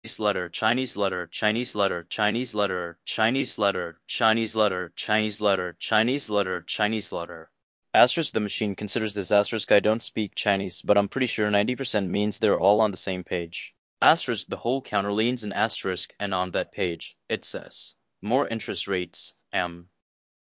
letter, Chinese letter, Chinese letter, Chinese letter, Chinese letter, Chinese letter, Chinese letter, Chinese letter, Chinese letter. Asterisk the machine considers this asterisk I don't speak Chinese, but I'm pretty sure 90% means they're all on the same page. Asterisk the whole counter leans an asterisk and on that page, it says, more interest rates, M.